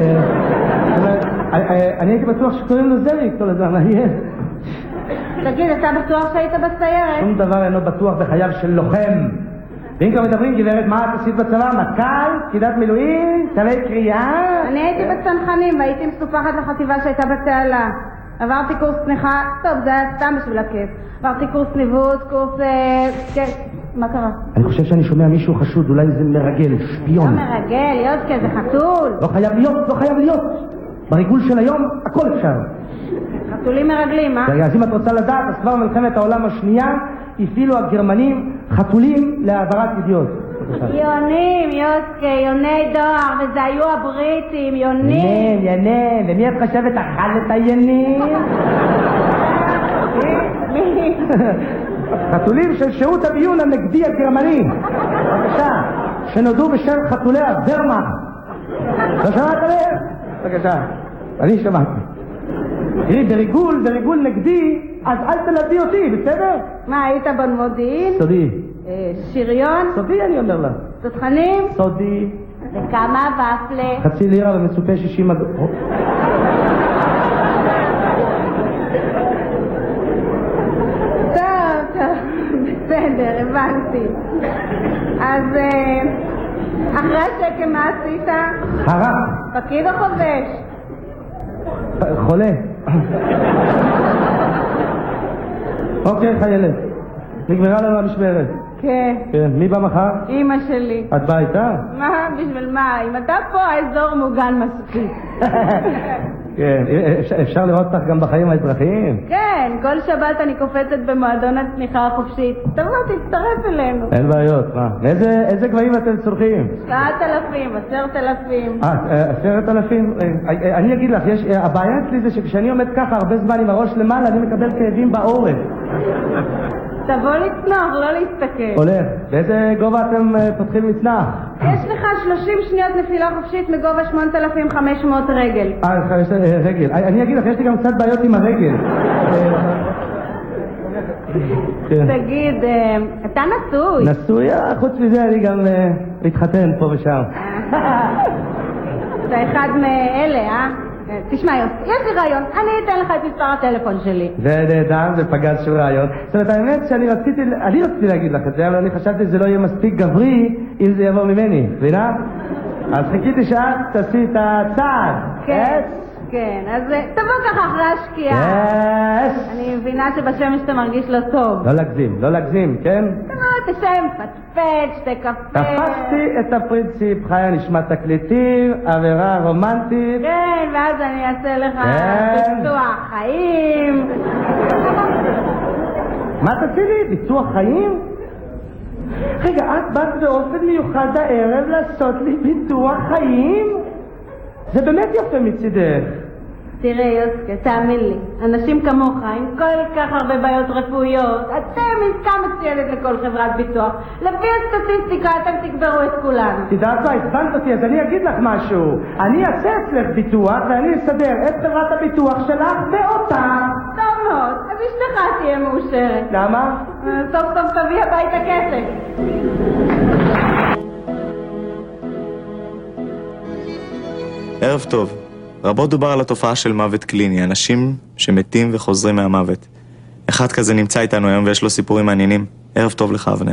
S6: אני הייתי בטוח שקוראים לו זאביק כל הזמן, אני...
S7: תגיד, אתה בטוח שהיית בסיירת?
S6: שום דבר אינו בטוח בחייו של לוחם. ואם כבר מדברים, גברת, מה את עשית בצבא? מטכ"ל? פקידת מילואים? צווי קריאה?
S7: אני הייתי בצנחנים והייתי מסופחת לחטיבה שהייתה בתעלה. עברתי קורס צניחה, טוב, זה היה סתם בשביל הכיף. עברתי קורס ניווט, קורס... כן, מה קרה?
S6: אני חושב שאני שומע מישהו חשוד, אולי זה מרגל, שפיון.
S7: לא מרגל, יודקה, זה חתול.
S6: לא חייב להיות, לא חייב להיות. בריגול של היום, הכל אפשר.
S7: חתולים מרגלים, אה?
S6: אז אם את רוצה לדעת, אז כבר מלחמת העולם השנייה הפעילו הגרמנים חתולים להעברת ידיעות.
S7: יונים, יודקה, יוני דואר, וזה היו הבריטים, יונים.
S6: ינים, ינים, ומי את חושבת אכל את הינים?
S7: מי?
S6: חתולים של שירות הביון הנגדי הגרמני. בבקשה, שנודעו בשם חתולי הוורמאכט. לא שמעת עליהם? בבקשה, אני שמעתי. תראי, בריגול, בריגול נגדי, אז אל תלדי אותי, בסדר?
S7: מה, היית במודיעין?
S6: סודי.
S7: שריון?
S6: סודי, אני אומר לה.
S7: תותחנים?
S6: סודי.
S7: וכמה ופלה?
S6: חצי לירה ומצופה שישים...
S7: טוב, טוב, בסדר, הבנתי. אז אחרי השקם מה עשית?
S6: חרק.
S7: פקיד או חובש?
S6: חולה. אוקיי, חיילת. נגמרה לנו המשמרת.
S7: כן.
S6: כן, מי בא מחר?
S7: אמא שלי.
S6: את באה איתה?
S7: מה? בשביל מה? אם אתה פה, האזור מוגן מספיק.
S6: כן, אפשר לראות אותך גם בחיים האזרחיים?
S7: כן, כל שבת אני קופצת במועדון הצניחה החופשית. תבוא, תצטרף אלינו.
S6: אין בעיות, מה? איזה גבהים אתם צורכים?
S7: שבעת אלפים, עשרת אלפים.
S6: אה, עשרת אלפים? אני אגיד לך, הבעיה אצלי זה שכשאני עומד ככה הרבה זמן עם הראש למעלה, אני מקבל כאבים בעורף.
S7: תבוא לצנוח, לא להסתכל.
S6: הולך. באיזה גובה אתם פותחים מצנח?
S7: יש לך שלושים שניות נפילה חופשית מגובה שמונת אלפים וחמש מאות רגל.
S6: אה, רגל. אני אגיד לך, יש לי גם קצת בעיות עם הרגל.
S7: תגיד, אתה נשוי?
S6: נשוי? חוץ מזה אני גם מתחתן פה ושם.
S7: אתה אחד מאלה, אה? תשמע, יש לי רעיון, אני אתן לך את מספר הטלפון שלי.
S6: זה נהדר, זה פגז של רעיון. זאת אומרת, האמת שאני רציתי, אני רציתי להגיד לך את זה, אבל אני חשבתי שזה לא יהיה מספיק גברי אם זה יבוא ממני, מבינה? אז חיכיתי שאת תעשי את הצעד.
S7: כן, כן, אז תבוא ככה אחרי השקיעה.
S6: יס!
S7: אני מבינה שבשמש אתה מרגיש לא טוב.
S6: לא להגזים, לא להגזים, כן?
S7: תבוא, תשם, פטפט, שתי קפה.
S6: תפסתי את הפרינציפ, חיה נשמע תקליטים, עבירה רומנטית.
S7: כן, ואז אני אעשה לך ביטוח חיים.
S6: מה תעשי לי? ביטוח חיים? רגע, את באת באופן מיוחד הערב לעשות לי ביטוח חיים? זה באמת יפה מצידך.
S7: תראה יוסקה, תאמין לי, אנשים כמוך עם כל כך הרבה בעיות רפואיות, אתם עסקה מצוינת לכל חברת ביטוח. לפי הסטטיסטיקה אתם תגברו את כולנו.
S6: תדעת מה, הסבנת אותי, אז אני אגיד לך משהו. אני אעשה אצלך ביטוח ואני אסדר את חברת הביטוח שלך באותה.
S7: טוב מאוד, אז אשתך תהיה מאושרת.
S6: למה?
S7: סוף סוף תביא הביתה כסף.
S8: ערב טוב. רבות דובר על התופעה של מוות קליני, אנשים שמתים וחוזרים מהמוות. אחד כזה נמצא איתנו היום ויש לו סיפורים מעניינים. ערב טוב לך, אבנר.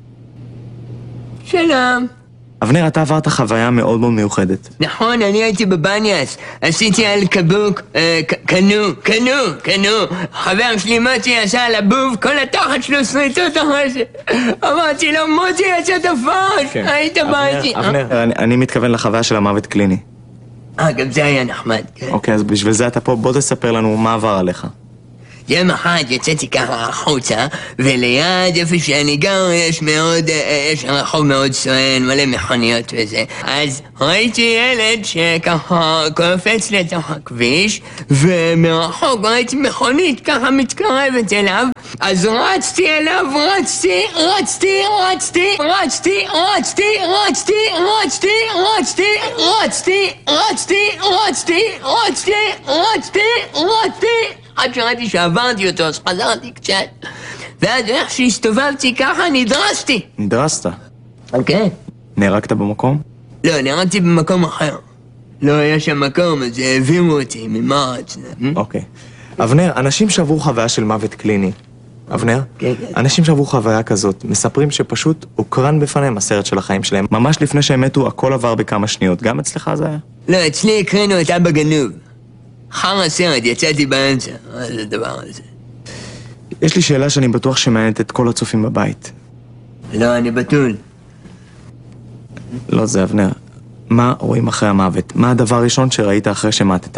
S9: שלום.
S8: אבנר, אתה עברת חוויה מאוד מאוד מיוחדת.
S9: נכון, אני הייתי בבניאס. עשיתי על קבוק, אה, קנו, קנו, קנו. חבר שלי מוטי עשה על הבוב, כל התחת שלו שריטות אחרי. אמרתי לו, מוטי יצא תפוש. כן. היית באתי.
S8: אבנר, אה? אני, אני מתכוון לחוויה של המוות קליני.
S9: אה, גם זה היה נחמד. כן.
S8: אוקיי, אז בשביל זה אתה פה, בוא תספר לנו מה עבר עליך.
S9: יום אחד יצאתי ככה החוצה, וליד איפה שאני גר יש מאוד, יש רחוב מאוד סואן, מלא מכוניות וזה. אז ראיתי ילד שככה קופץ לתוך הכביש, ומרחוק ראיתי מכונית ככה מתקרבת אליו, אז רצתי אליו, רצתי, רצתי, רצתי, רצתי, רצתי, רצתי, רצתי, רצתי, רצתי, רצתי, רצתי, רצתי, רצתי, רצתי, עד שראיתי שעברתי אותו, אז חזרתי קצת, ואז איך שהסתובבתי ככה נדרסתי.
S8: נדרסת?
S9: אוקיי.
S8: נהרגת במקום?
S9: לא, נהרגתי במקום אחר. לא היה שם מקום, אז העבירו אותי ממעץ.
S8: אוקיי. אבנר, אנשים שעברו חוויה של מוות קליני. אבנר?
S9: כן, כן.
S8: אנשים שעברו חוויה כזאת, מספרים שפשוט הוקרן בפניהם הסרט של החיים שלהם. ממש לפני שהם מתו, הכל עבר בכמה שניות. גם אצלך זה היה?
S9: לא, אצלי הקרינו את אבא גנוב. אחר הסרט, יצאתי באמצע. מה זה הדבר הזה?
S8: יש לי שאלה שאני בטוח שמעניינת את כל הצופים בבית.
S9: לא, אני בתול.
S8: לא זה, אבנר. מה רואים אחרי המוות? מה הדבר הראשון שראית אחרי שמתת?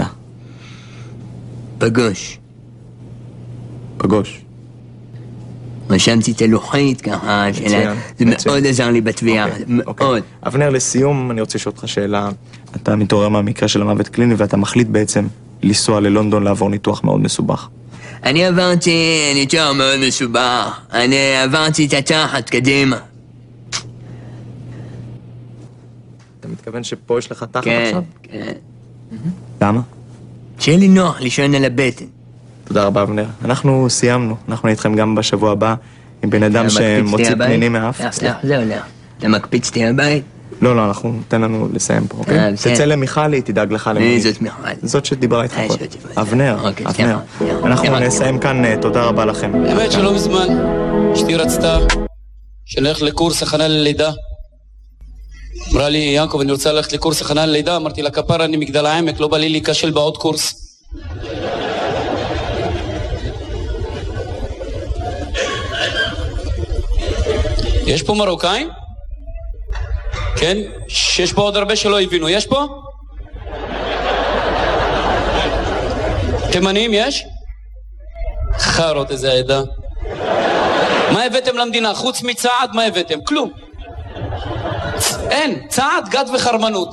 S9: פגוש.
S8: פגוש.
S9: רשמתי את הלוחית ככה, זה מאוד עזר לי בתביעה, מאוד.
S8: אבנר, לסיום אני רוצה לשאול אותך שאלה. אתה מתעורר מהמקרה של המוות קליני ואתה מחליט בעצם לנסוע ללונדון לעבור ניתוח מאוד מסובך.
S9: אני עברתי ניתוח מאוד מסובך, אני עברתי את התחת קדימה.
S8: אתה מתכוון שפה יש לך תחת
S9: כן,
S8: עכשיו?
S9: כן.
S8: למה?
S9: שיהיה לי נוח לישון על הבטן.
S8: תודה רבה, אבנר. אנחנו סיימנו. אנחנו נתכם גם בשבוע הבא עם בן אדם שמוציא פנינים מאף.
S9: סליח, זהו, לא. אתה מקפיץ אותי הבית?
S8: לא, לא, אנחנו, תן לנו לסיים פה, אוקיי? תצא למיכל, היא תדאג לך למונית.
S9: מי זאת מיכל?
S8: זאת שדיברה איתך פה. אבנר, אבנר. אנחנו נסיים כאן, תודה רבה לכם.
S10: האמת שלא מזמן, אשתי רצתה שנלך לקורס הכנה ללידה. אמרה לי, יעקב, אני רוצה ללכת לקורס הכנה ללידה. אמרתי לה, כפרה, אני מגדל העמק, לא בא לי להיכשל בעוד קורס. יש פה מרוקאים? כן? שיש פה עוד הרבה שלא הבינו. יש פה? תימנים יש? חרות איזה עדה. מה הבאתם למדינה? חוץ מצעד, מה הבאתם? כלום. אין, צעד, גד וחרמנות.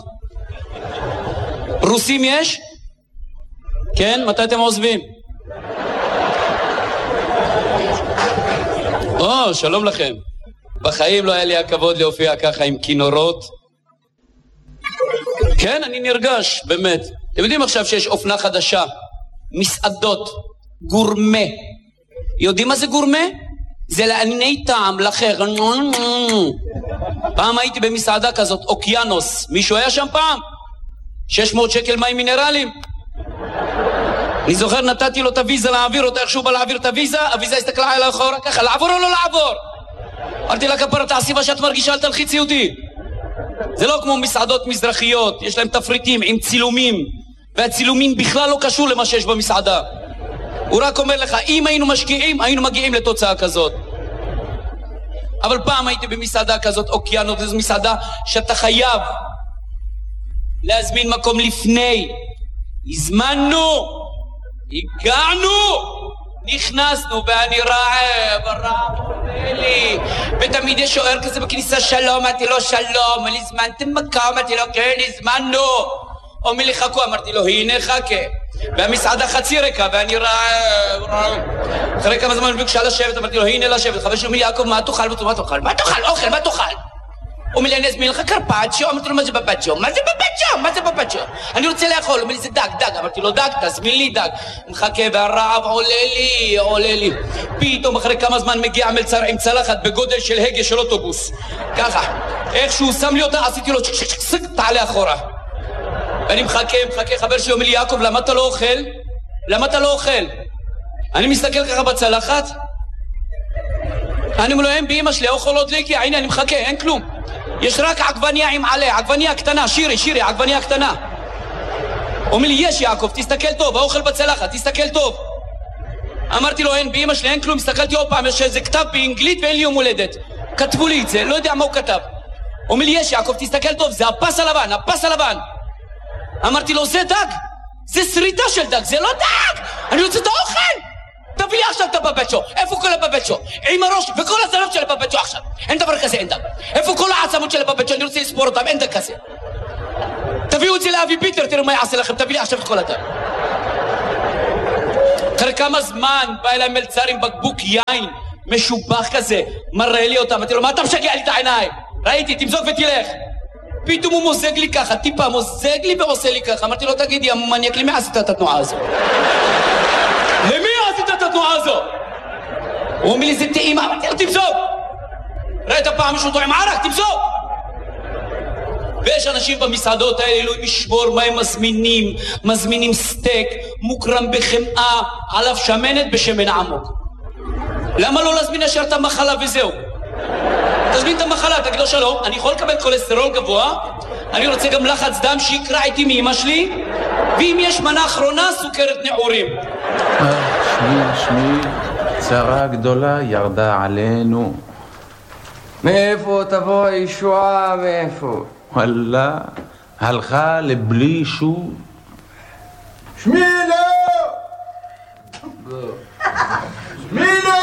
S10: רוסים יש? כן? מתי אתם עוזבים? או, שלום לכם. בחיים לא היה לי הכבוד להופיע ככה עם כינורות. כן, אני נרגש, באמת. אתם יודעים עכשיו שיש אופנה חדשה, מסעדות, גורמה. יודעים מה זה גורמה? זה לענייני טעם, לחר. פעם הייתי במסעדה כזאת, אוקיינוס. מישהו היה שם פעם? שש מאות שקל מים מינרלים. אני זוכר, נתתי לו את הוויזה להעביר אותה, איך שהוא בא להעביר את הוויזה, הוויזה הסתכלה עליי אחורה, ככה, לעבור או לא לעבור? אמרתי לה, כפרה, תעשי מה שאת מרגישה, אל תלחיצי אותי. זה לא כמו מסעדות מזרחיות, יש להם תפריטים עם צילומים, והצילומים בכלל לא קשור למה שיש במסעדה. הוא רק אומר לך, אם היינו משקיעים, היינו מגיעים לתוצאה כזאת. אבל פעם הייתי במסעדה כזאת, אוקיינוס, זו מסעדה שאתה חייב להזמין מקום לפני. הזמנו, הגענו, נכנסנו ואני רעב, רעב עולה לי, ותמיד יש שוער כזה בכניסה, שלום, אמרתי לו שלום, לי זמנתם מקום, אמרתי לו כן, הזמנו, אומר לי חכו, אמרתי לו הנה חכה, והמסעדה חצי ריקה ואני רעב, רעב. אחרי כמה זמן ביקשה לשבת, אמרתי לו הנה לשבת, חבר שאומר לי יעקב מה תאכל, מה תאכל, מה תאכל, אוכל, מה תאכל? אומר לי, אני אזמין לך קרפצ'ו, אמרתי לו, מה זה בבצ'ו? מה זה בבצ'ו? מה זה בבצ'ו? אני רוצה לאכול, אומר לי, זה דג, דג, אמרתי לו, דג, תזמין לי דג. מחכה והרעב עולה לי, עולה לי. פתאום אחרי כמה זמן מגיע מלצר עם צלחת בגודל של הגה של אוטובוס. ככה, איך שהוא שם לי אותה, עשיתי לו צ'ק צ'ק צ'ק, תעלה אחורה. ואני מחכה, מחכה, חבר שלי אומר לי, יעקב, למה אתה לא אוכל? למה אתה לא אוכל? אני מסתכל ככה בצלחת, אני אומר לו, הם באמא שלי, האוכל עוד לי, כי הנה, אני מחכה, אין כלום. יש רק עגבניה עם עלה, עגבניה קטנה, שירי, שירי, עגבניה קטנה. אומר לי, יש יעקב, תסתכל טוב, האוכל בצלחת, תסתכל טוב. אמרתי לו, אין, באמא שלי, אין כלום, הסתכלתי עוד פעם, יש איזה כתב באנגלית ואין לי יום הולדת. כתבו לי את זה, לא יודע מה הוא כתב. אומר לי, יש יעקב, תסתכל טוב, זה הפס הלבן, הפס הלבן. אמרתי לו, זה דג, זה שריטה של דג, זה לא דג, אני רוצה את האוכל. את תביא לי עכשיו את הבבצ'ו. איפה כל הבבצ'ו? עם הראש וכל הזנב של הבבצ'ו עכשיו. אין דבר כזה, אין דבר. איפה כל העצמות של הבבצ'ו? אני רוצה לספור אותם, אין דבר כזה. תביאו את זה לאבי פיטר, תראו מה יעשה לכם. תביא לי עכשיו את כל הדם. אחרי כמה זמן בא אליי מלצר עם בקבוק יין משובח כזה, מראה לי אותם, אמרתי לו, מה אתה משגע לי את העיניים? ראיתי, תמזוג ותלך. פתאום הוא מוזג לי ככה, טיפה מוזג לי ועושה לי ככה. אמרתי לו, תגידי, המניאק, למי עשית את התנועה הזו? למי עשית את התנועה הזו? הוא אומר לי, זה טעימה. אמרתי לו, תמזוג. ראית פעם מישהו טועם ערק, תמזוג. ויש אנשים במסעדות האלה, אלוהים ישמור, מה הם מזמינים? מזמינים סטייק, מוקרם בחמאה, עליו שמנת בשמן עמוק. למה לא להזמין ישר את המחלה וזהו? תזמין את המחלה, תגיד לו שלום, אני יכול לקבל כולסטרול גבוה, אני רוצה גם לחץ דם שיקרא איתי מאמא שלי, ואם יש מנה אחרונה, סוכרת נעורים.
S11: שמי, שמי, צרה גדולה ירדה עלינו.
S9: מאיפה תבוא הישועה, מאיפה?
S11: וואלה, הלכה לבלי שוב.
S12: שמי לא! שמי לא!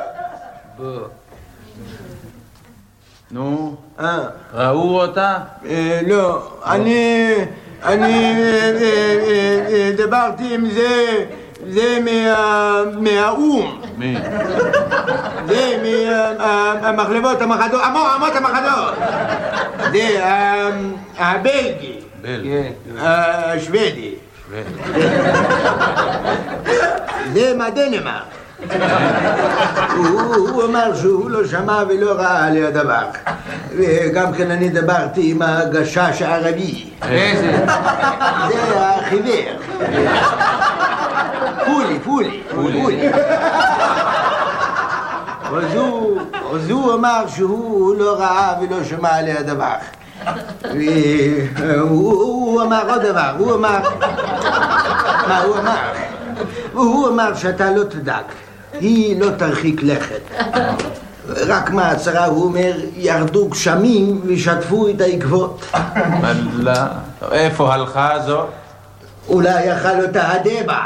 S11: נו, ראו אותה?
S12: לא, אני... אני דיברתי עם זה... זה מהאום.
S11: מי?
S12: זה מהמחלבות המחדות, אמות המחדות. זה הבלגי.
S11: בלגי.
S12: השוודי. זה מהדנמרק. הוא אמר שהוא לא שמע ולא ראה על הדבר. וגם כן אני דיברתי עם הגשש הערבי.
S9: איזה?
S12: זה החיוור. פולי, פולי, פולי. אז הוא אמר שהוא לא ראה ולא שמע על הדבר. והוא אמר עוד דבר, הוא אמר... מה הוא אמר? הוא אמר שאתה לא תדאג, היא לא תרחיק לכת. רק מהצרה הוא אומר, ירדו גשמים ושטפו את העקבות.
S11: וואלה, איפה הלכה זו?
S12: אולי יאכל אותה הדבע.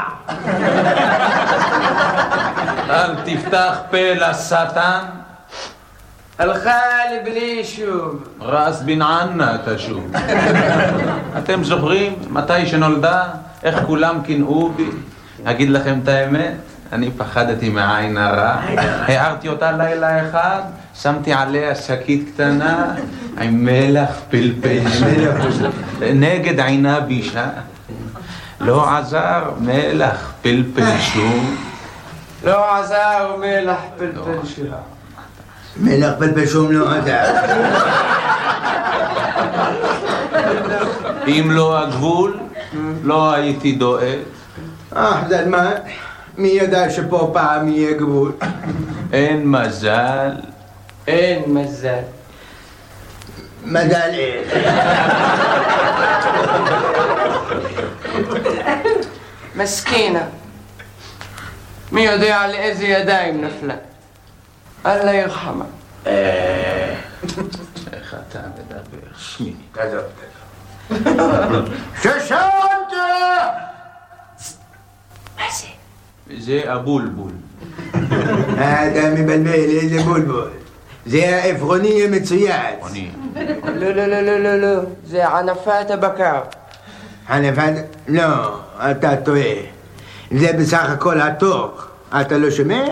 S11: אל תפתח פה לשטן.
S9: הלכה לבלי שוב.
S11: רס בן ענה תשוב. אתם זוכרים מתי שנולדה? איך כולם קינאו בי? אגיד לכם את האמת, אני פחדתי מהעין הרע. הערתי אותה לילה אחד, שמתי עליה שקית קטנה עם מלח פלפל נגד עינה בישה. לא עזר מלח פלפל שום.
S9: לא עזר מלח פלפל שום.
S12: מלח פלפל שום לא עזר.
S11: אם לא הגבול, לא הייתי דואג.
S12: אה, זה מה? מי ידע שפה פעם יהיה גבול?
S11: אין מזל.
S9: אין מזל.
S12: מזל איך?
S9: מסכינה. מי יודע על איזה ידיים נפלה? אללה ירחמה.
S11: איך אתה מדבר? שמי.
S12: תעזוב, תעזוב. ששנת!
S9: מה זה?
S11: זה הבולבול.
S12: אתה מבלבל, איזה בולבול. זה העפרוני המצויץ.
S9: לא, לא, לא, לא, לא, לא. זה ענפת הבקר.
S12: ענפת... לא, אתה טועה. זה בסך הכל התוך. אתה לא שומע?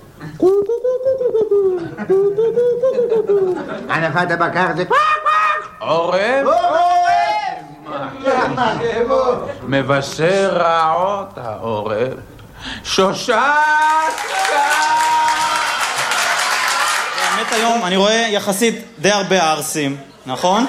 S12: ענפת הבקר זה...
S11: עורב? מבשר רעות העורב. שושת!
S13: האמת היום אני רואה יחסית די הרבה ערסים, נכון?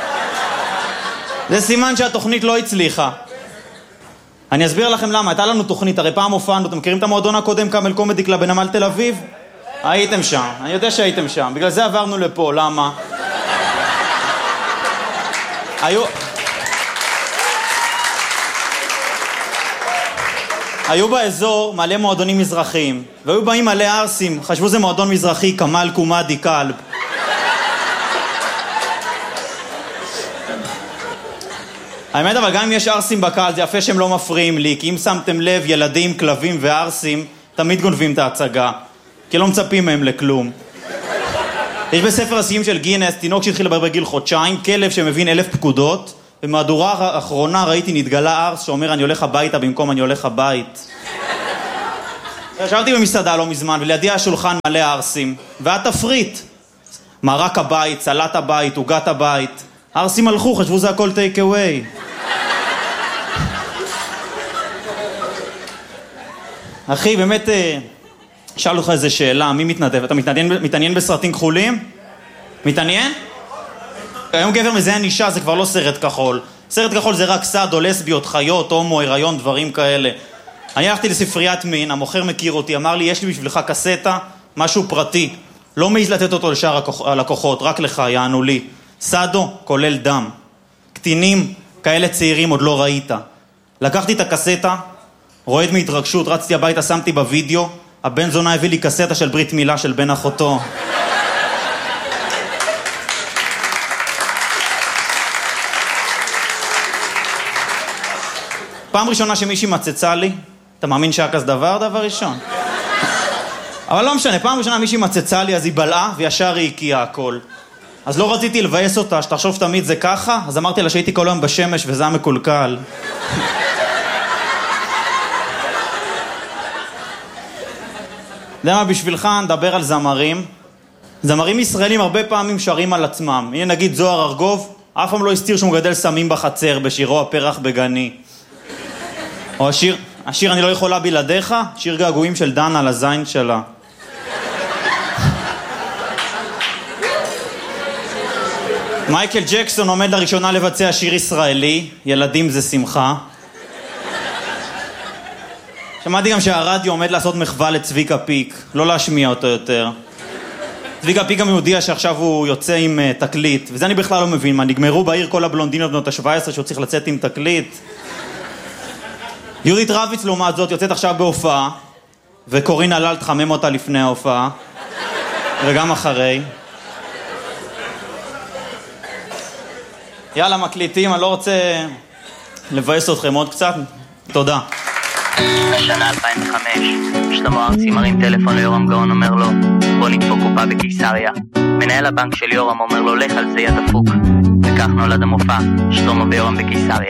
S13: זה סימן שהתוכנית לא הצליחה. אני אסביר לכם למה, הייתה לנו תוכנית, הרי פעם הופענו, אתם מכירים את המועדון הקודם, קאמל קומדי קלאב בנמל תל אביב? הייתם שם, אני יודע שהייתם שם, בגלל זה עברנו לפה, למה? היו... היו באזור מלא מועדונים מזרחיים, והיו באים מלא ערסים, חשבו זה מועדון מזרחי, קאמל קומדי קלאב. האמת, אבל גם אם יש ערסים בקהל, זה יפה שהם לא מפריעים לי, כי אם שמתם לב, ילדים, כלבים וערסים תמיד גונבים את ההצגה, כי לא מצפים מהם לכלום. יש בספר השיאים של גינס, תינוק שהתחיל לדבר בגיל חודשיים, כלב שמבין אלף פקודות, במהדורה האחרונה ראיתי נתגלה ארס שאומר אני הולך הביתה במקום אני הולך הבית. ישבתי במסעדה לא מזמן, ולידי השולחן מלא ארסים, והתפריט. מרק הבית, סלט הבית, עוגת הבית. הארסים הלכו, חשבו זה הכל טייק אווי. אחי, באמת, שאל אותך איזה שאלה, מי מתנדב? אתה מתעניין, מתעניין בסרטים כחולים? מתעניין? היום גבר מזיין אישה זה כבר לא סרט כחול. סרט כחול זה רק סאדו, לסביות, חיות, הומו, הריון, דברים כאלה. אני הלכתי לספריית מין, המוכר מכיר אותי, אמר לי, יש לי בשבילך קסטה, משהו פרטי. לא מעיז לתת אותו לשאר הלקוחות, רק לך, יענו לי. סאדו, כולל דם. קטינים, כאלה צעירים עוד לא ראית. לקחתי את הקסטה, רועד מהתרגשות, רצתי הביתה, שמתי בווידאו, הבן זונה הביא לי קסטה של ברית מילה של בן אחותו. פעם ראשונה שמישהי מצצה לי, אתה מאמין שהיה כזה דבר? דבר ראשון. אבל לא משנה, פעם ראשונה מישהי מצצה לי, אז היא בלעה וישר היא הקיעה הכל. אז לא רציתי לבאס אותה, שתחשוב תמיד זה ככה, אז אמרתי לה שהייתי כל היום בשמש וזה היה מקולקל. יודע מה, בשבילך נדבר על זמרים. זמרים ישראלים הרבה פעמים שרים על עצמם. הנה נגיד זוהר ארגוב, אף פעם לא הסתיר שהוא מגדל סמים בחצר בשירו הפרח בגני. או השיר, השיר אני לא יכולה בלעדיך, שיר געגועים של דנה על הזין שלה. מייקל ג'קסון עומד לראשונה לבצע שיר ישראלי, ילדים זה שמחה. שמעתי גם שהרדיו עומד לעשות מחווה לצביקה פיק, לא להשמיע אותו יותר. צביקה פיק גם יודיע שעכשיו הוא יוצא עם uh, תקליט, וזה אני בכלל לא מבין, מה נגמרו בעיר כל הבלונדינות בנות ה-שבע עשרה שהוא צריך לצאת עם תקליט. יהודית רביץ לעומת זאת יוצאת עכשיו בהופעה, וקורין הלל תחמם אותה לפני ההופעה, וגם אחרי. יאללה, מקליטים, אני לא רוצה לבאס אתכם עוד קצת. תודה.
S14: בשנה אלפיים וחמש, שלמה ארצי מרים טלפון ליורם גאון, אומר לו, בוא נדפוק קופה בקיסריה. מנהל הבנק של יורם אומר לו, לך על זה יא דפוק. וכך נולד המופע, שלמה ויורם בקיסריה.